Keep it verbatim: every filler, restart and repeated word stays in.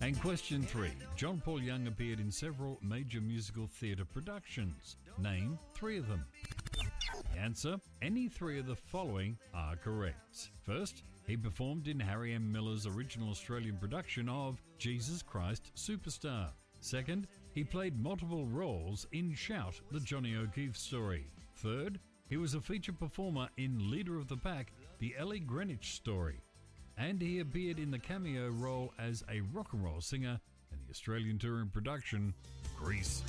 And question three. John Paul Young appeared in several major musical theatre productions. Name three of them. The answer, any three of the following are correct. First, he performed in Harry M. Miller's original Australian production of Jesus Christ Superstar. Second, he played multiple roles in Shout, the Johnny O'Keefe story. Third, he was a featured performer in Leader of the Pack, the Ellie Greenwich story. And he appeared in the cameo role as a rock and roll singer in the Australian touring production Grease.